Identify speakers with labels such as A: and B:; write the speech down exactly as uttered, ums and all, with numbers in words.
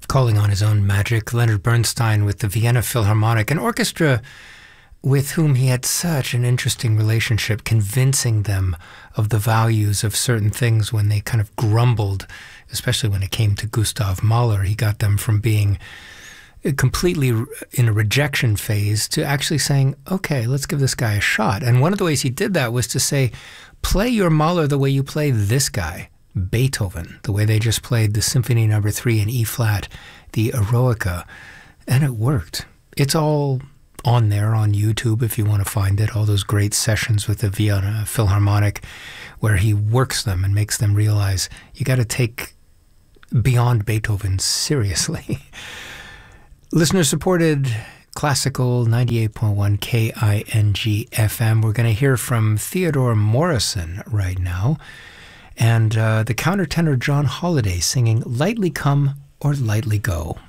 A: calling on his own magic, Leonard Bernstein with the Vienna Philharmonic, an orchestra with whom he had such an interesting relationship, convincing them of the values of certain things when they kind of grumbled, especially when it came to Gustav Mahler. He got them from being completely in a rejection phase to actually saying, okay, let's give this guy a shot. And one of the ways he did that was to say, play your Mahler the way you play this guy, Beethoven, the way they just played the Symphony Number Three in E flat, the Eroica, and it worked. It's all on there on YouTube if you want to find it, all those great sessions with the Vienna Philharmonic where he works them and makes them realize you got to take Beyond Beethoven seriously. Listener-supported classical ninety-eight point one K I N G F M. We're going to hear from Theodore Morrison right now, and uh, the countertenor John Holliday singing Lightly Come or Lightly Go.